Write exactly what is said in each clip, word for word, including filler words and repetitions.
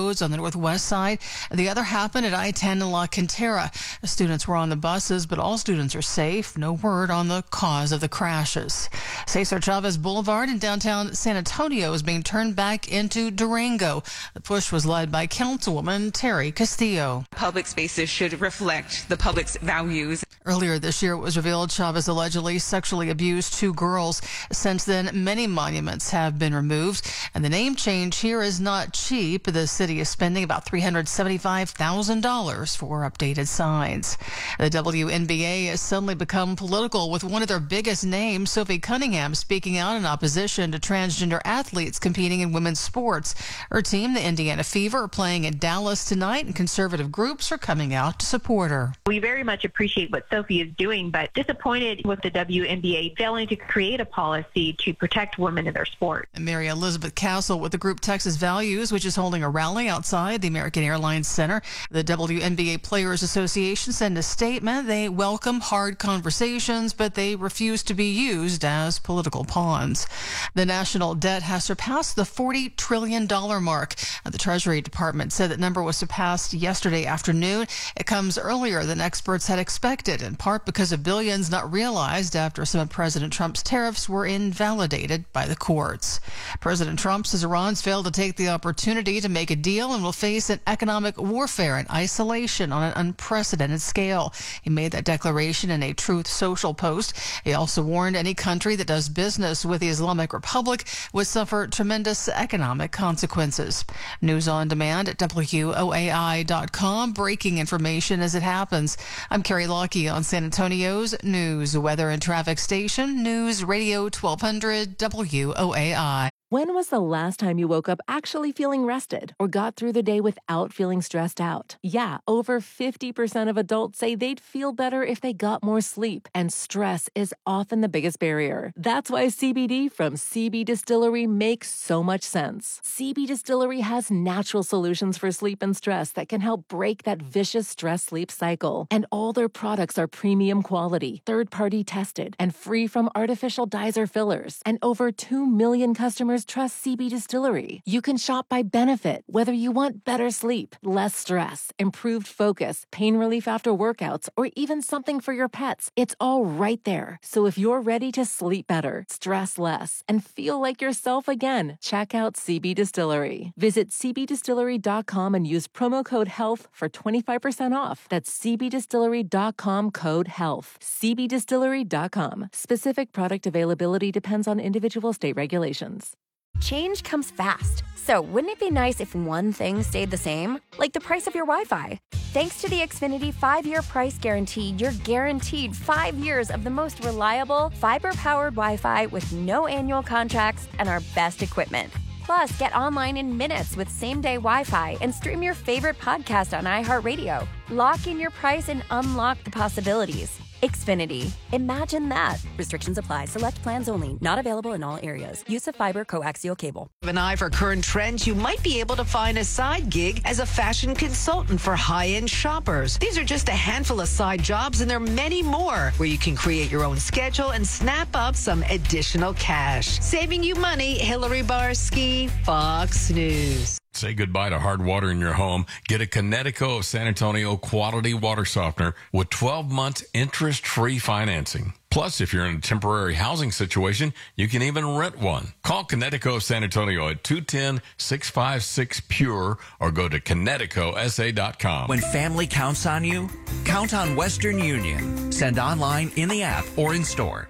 roads on the northwest side. The other happened at I ten in La Cantera. The students were on the buses, but all students are safe. No word on the cause of the crashes. Cesar Chavez Boulevard in downtown San Antonio is being turned back into Durango. The push was led by Councilwoman Terry Castillo. Public spaces should reflect the public's values. Earlier this year, it was revealed Chavez allegedly sexually abused two girls. Since then, many monuments have been removed, and the name change here is not cheap. The city is spending about three hundred seventy-five thousand dollars for updated signs. The W N B A has suddenly become political, with one of their biggest names, Sophie Cunningham, speaking out in opposition to transgender athletes competing in women's sports. Her team, the Indiana Fever, are playing in Dallas tonight, and conservative groups are coming out to support her. We very much appreciate what Sophie is doing, but disappointed with the W N B A failing to create a policy to protect women in their sport. And Mary Elizabeth Castle with the group Texas Values, which is holding a rally outside the American Airlines Center. The W N B A Players Association sent a statement. They welcome hard conversations, but they refuse to be used as political pawns. The national debt has surpassed the forty trillion dollars mark. The Treasury Department said that number was surpassed yesterday afternoon. It comes earlier than experts had expected, in part because of billions not realized after some of President Trump's tariffs were invalidated by the courts. President Trump says Iran's failed to take the opportunity to make a deal and will face an economic warfare and isolation on an unprecedented scale. He made that declaration in a Truth Social post. He also warned any country that does business with the Islamic Republic would suffer tremendous economic consequences. News on demand at W O A I dot com. Breaking information as it happens. I'm Carrie Lockie on San Antonio's News, Weather and Traffic Station, News Radio twelve hundred W O A I. When was the last time you woke up actually feeling rested or got through the day without feeling stressed out? Yeah, over fifty percent of adults say they'd feel better if they got more sleep, and stress is often the biggest barrier. That's why C B D from C B Distillery makes so much sense. C B Distillery has natural solutions for sleep and stress that can help break that vicious stress-sleep cycle. And all their products are premium quality, third-party tested, and free from artificial dyes or fillers. And over two million customers trust C B Distillery. You can shop by benefit, whether you want better sleep, less stress, improved focus, pain relief after workouts, or even something for your pets. It's all right there. So if you're ready to sleep better, stress less, and feel like yourself again, check out C B Distillery. Visit C B distillery dot com and use promo code HEALTH for twenty-five percent off. That's C B distillery dot com code HEALTH. C B distillery dot com. Specific product availability depends on individual state regulations. Change comes fast, so wouldn't it be nice if one thing stayed the same? Like the price of your Wi-Fi. Thanks to the Xfinity five-year price guarantee, you're guaranteed five years of the most reliable, fiber-powered Wi-Fi with no annual contracts and our best equipment. Plus, get online in minutes with same-day Wi-Fi and stream your favorite podcast on iHeartRadio. Lock in your price and unlock the possibilities. Xfinity. Imagine that. Restrictions apply. Select plans only. Not available in all areas. Use of fiber coaxial cable. With an eye for current trends, you might be able to find a side gig as a fashion consultant for high-end shoppers. These are just a handful of side jobs, and there are many more where you can create your own schedule and snap up some additional cash. Saving you money, Hillary Barsky, Fox News. Say goodbye to hard water in your home. Get a Connecticut of San Antonio quality water softener with twelve months interest-free financing. Plus, if you're in a temporary housing situation, you can even rent one. Call Connecticut of San Antonio at two one zero, six five six, P U R E or go to Connecticut S A dot com. When family counts on you, count on Western Union. Send online, in the app, or in store.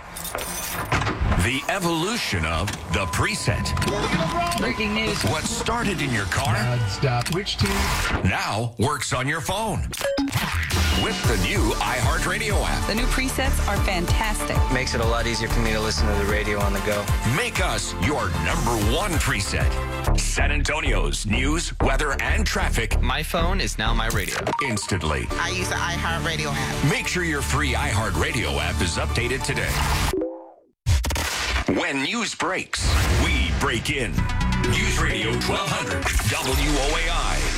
The evolution of the preset. Breaking news. What started in your car Stop. Which team? now works on your phone. With the new iHeartRadio app. The new presets are fantastic. Makes it a lot easier for me to listen to the radio on the go. Make us your number one preset. San Antonio's news, weather, and traffic. My phone is now my radio. Instantly. I use the iHeartRadio app. Make sure your free iHeartRadio app is updated today. When news breaks, we break in. News Radio twelve hundred W O A I.